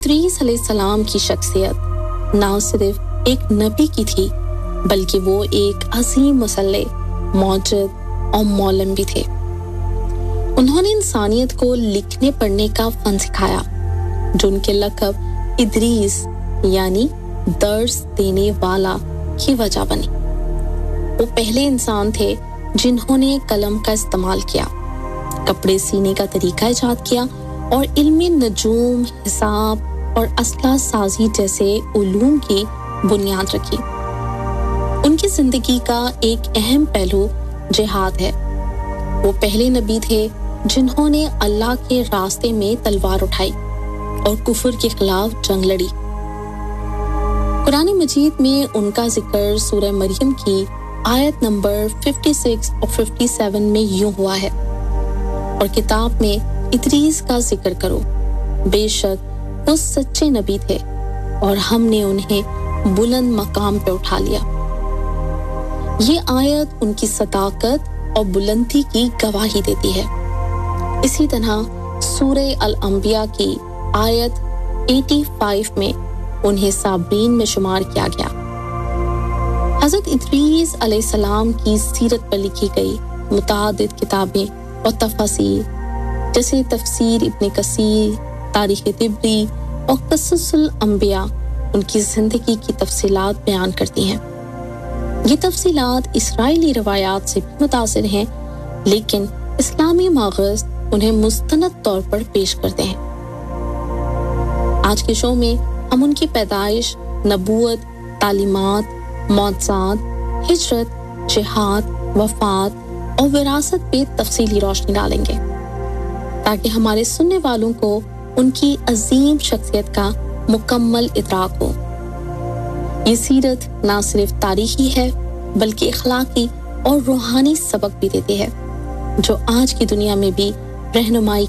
ادریس علیہ السلام کی شخصیت نہ صرف ایک نبی کی تھی بلکہ وہ ایک عظیم مصلح، موجد اور مولم بھی تھے۔ انہوں نے انسانیت کو لکھنے پڑھنے کا فن سکھایا، جو ان کے لقب ادریس یعنی درس دینے والا کی وجہ بنی۔ وہ پہلے انسان تھے جنہوں نے قلم کا استعمال کیا، کپڑے سینے کا طریقہ ایجاد کیا اور علم نجوم، حساب اور اسلحہ سازی جیسے علوم کی بنیاد رکھی۔ ان کی زندگی کا ایک اہم پہلو جہاد ہے۔ وہ پہلے نبی تھے جنہوں نے اللہ کے راستے میں تلوار اٹھائی اور کفر کے خلاف جنگ لڑی۔ قرآن مجید میں ان کا ذکر سورہ مریم کی آیت نمبر 56 اور 57 میں یوں ہوا ہے، اور کتاب میں ادریس کا ذکر کرو، بے شک وہ سچے نبی تھے اور ہم نے انہیں بلند مقام پہ اٹھا لیا۔ یہ آیت ان کی صداقت اور بلندی کی گواہی دیتی ہے۔ اسی طرح سورہ الانبیاء کی آیت 85 میں انہیں صابرین میں شمار کیا گیا۔ حضرت ادریس علیہ السلام کی سیرت پر لکھی گئی متعدد کتابیں اور تفاسیر جیسے تفسیر ابن کثیر، تاریخ طبری اور قصص الانبیاء ان کی زندگی کی تفصیلات بیان کرتی ہیں۔ یہ تفصیلات اسرائیلی روایات سے بھی متاثر ہیں، لیکن اسلامی ماخذ انہیں مستند طور پر پیش کرتے ہیں۔ آج کے شو میں ہم ان کی پیدائش، نبوت، تعلیمات، معجزات، ہجرت، جہاد، وفات اور وراثت پہ تفصیلی روشنی ڈالیں گے تاکہ ہمارے سننے والوں کو ان کی عظیم شخصیت کا مکمل ادراک ہو۔ یہ سیرت نہ صرف تاریخی ہے بلکہ اخلاقی اور روحانی سبق بھی دیتی ہے جو آج کی دنیا میں بھی رہنمائی